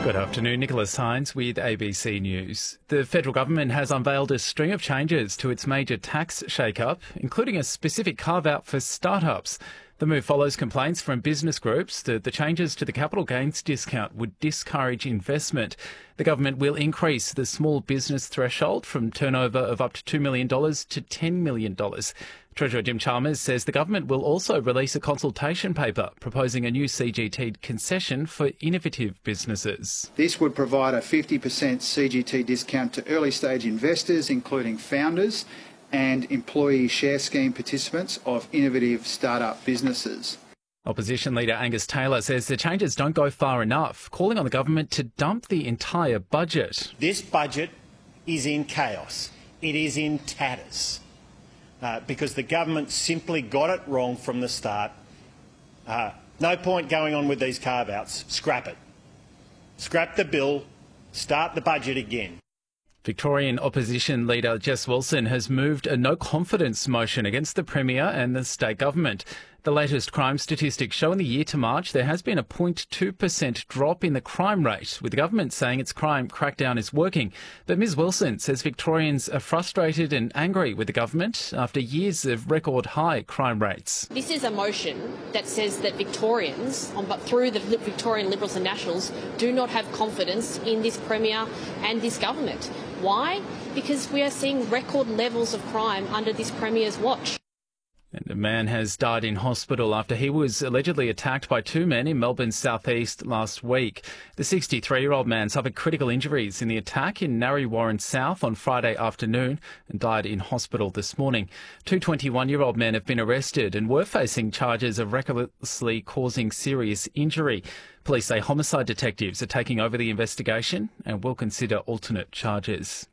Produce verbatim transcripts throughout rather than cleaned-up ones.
Good afternoon, Nicholas Hines with A B C News. The federal government has unveiled a string of changes to its major tax shake-up, including a specific carve-out for startups. The move follows complaints from business groups that the changes to the capital gains discount would discourage investment. The government will increase the small business threshold from turnover of up to two million dollars to ten million dollars. Treasurer Jim Chalmers says the government will also release a consultation paper proposing a new C G T concession for innovative businesses. This would provide a fifty percent C G T discount to early-stage investors, including founders and employee share scheme participants of innovative start-up businesses. Opposition leader Angus Taylor says the changes don't go far enough, calling on the government to dump the entire budget. This budget is in chaos. It is in tatters. Uh, because the government simply got it wrong from the start. Uh, no point going on with these carve-outs. Scrap it. Scrap the bill. Start the budget again. Victorian opposition leader Jess Wilson has moved a no-confidence motion against the Premier and the state government. The latest crime statistics show in the year to March there has been a zero point two percent drop in the crime rate, with the government saying its crime crackdown is working. But Ms Wilson says Victorians are frustrated and angry with the government after years of record high crime rates. This is a motion that says that Victorians, but through the Victorian Liberals and Nationals, do not have confidence in this Premier and this government. Why? Because we are seeing record levels of crime under this Premier's watch. And a man has died in hospital after he was allegedly attacked by two men in Melbourne's southeast last week. The sixty-three-year-old man suffered critical injuries in the attack in Narre Warren South on Friday afternoon and died in hospital this morning. Two twenty-one-year-old men have been arrested and were facing charges of recklessly causing serious injury. Police say homicide detectives are taking over the investigation and will consider alternate charges.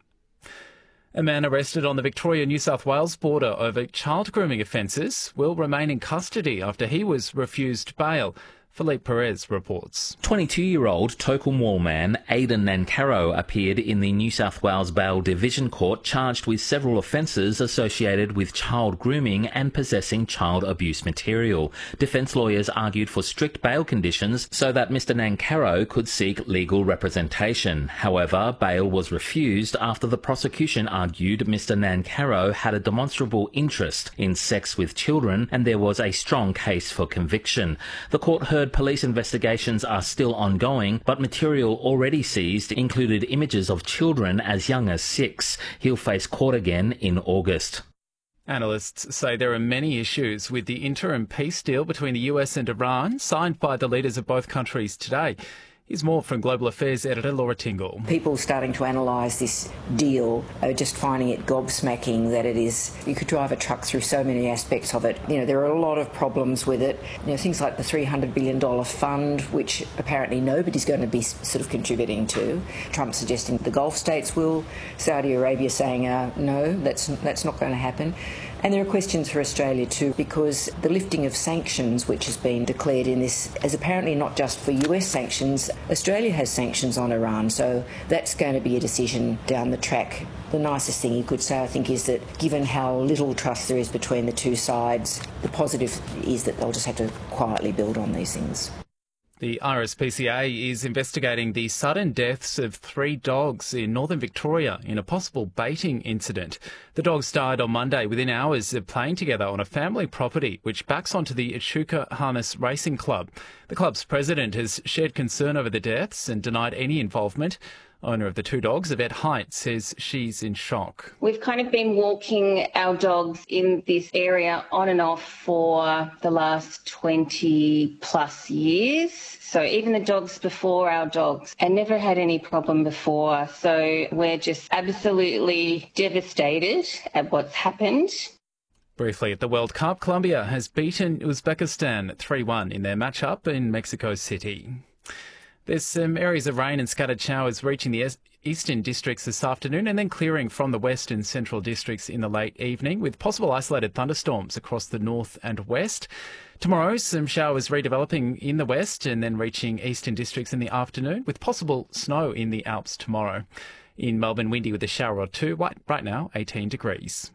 A man arrested on the Victoria-New South Wales border over child grooming offences will remain in custody after he was refused bail. Philippe Perez reports. twenty-two-year-old Tocumwal man Aidan Nancaro appeared in the New South Wales Bail Division Court charged with several offences associated with child grooming and possessing child abuse material. Defence lawyers argued for strict bail conditions so that Mr Nancaro could seek legal representation. However, bail was refused after the prosecution argued Mr Nancaro had a demonstrable interest in sex with children and there was a strong case for conviction. The court heard police investigations are still ongoing, but material already seized included images of children as young as six. He'll face court again in August. Analysts say there are many issues with the interim peace deal between the U S and Iran, signed by the leaders of both countries today. Here's more from Global Affairs editor Laura Tingle. People starting to analyse this deal are just finding it gobsmacking that it is. You could drive a truck through so many aspects of it. You know, there are a lot of problems with it. You know, things like the three hundred billion dollars fund, which apparently nobody's going to be sort of contributing to. Trump suggesting the Gulf states will. Saudi Arabia saying, uh, no, that's, that's not going to happen. And there are questions for Australia too, because the lifting of sanctions, which has been declared in this, is apparently not just for U S sanctions. Australia has sanctions on Iran, so that's going to be a decision down the track. The nicest thing you could say, I think, is that given how little trust there is between the two sides, the positive is that they'll just have to quietly build on these things. The R S P C A is investigating the sudden deaths of three dogs in northern Victoria in a possible baiting incident. The dogs died on Monday within hours of playing together on a family property which backs onto the Echuca Harness Racing Club. The club's president has shared concern over the deaths and denied any involvement. Owner of the two dogs, Yvette Height, says she's in shock. We've kind of been walking our dogs in this area on and off for the last twenty plus years. So even the dogs before our dogs, and never had any problem before. So we're just absolutely devastated at what's happened. Briefly at the World Cup, Colombia has beaten Uzbekistan three one in their match-up in Mexico City. There's some areas of rain and scattered showers reaching the eastern districts this afternoon and then clearing from the west and central districts in the late evening, with possible isolated thunderstorms across the north and west. Tomorrow, some showers redeveloping in the west and then reaching eastern districts in the afternoon, with possible snow in the Alps tomorrow. In Melbourne, windy with a shower or two. Right, right now, eighteen degrees.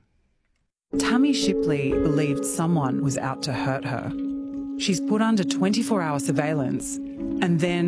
Tammy Shipley believed someone was out to hurt her. She's put under twenty-four hour surveillance and then